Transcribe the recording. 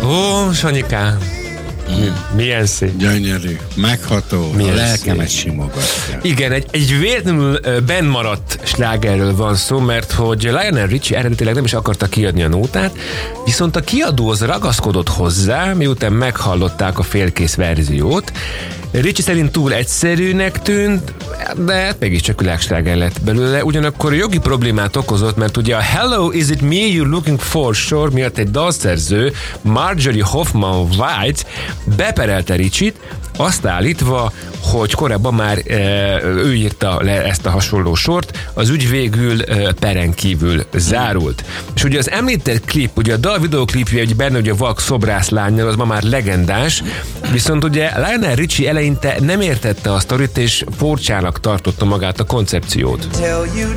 Ó, Sanyikám. Milyen szép. Gyönyörű, megható, milyen a lelkemet szép. simogatja. Igen, egy véletlenül bennmaradt slágerről van szó, mert hogy Lionel Richie eredetileg nem is akarta kiadni a nótát, viszont a kiadóhoz ragaszkodott hozzá, miután meghallották a félkész verziót. Richie szerint túl egyszerűnek tűnt, de hát mégiscsak világsláger lett belőle, ugyanakkor jogi problémát okozott, mert ugye a Hello, is it me you're looking for sor miatt egy dalszerző, Marjorie Hoffman White beperelte Richie-t, azt állítva, hogy korábban már ő írta le ezt a hasonló sort, az ügy végül peren kívül zárult. És ugye az említett klip, ugye a dal videoklipje, hogy benne ugye vak szobrászlánnyal, az ma már legendás, viszont ugye Lionel Richie eleinte nem értette a sztorit, és furcsának tartotta magát a koncepciót. Tell you